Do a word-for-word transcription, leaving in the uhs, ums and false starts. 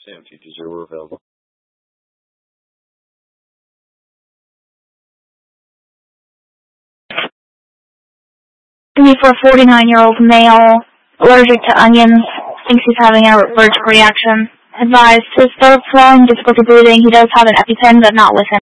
Sam teachers are available. For a forty-nine-year-old male, allergic to onions, thinks he's having an allergic reaction. Advised, his throat swelling, difficulty breathing. He does have an EpiPen, but not with him.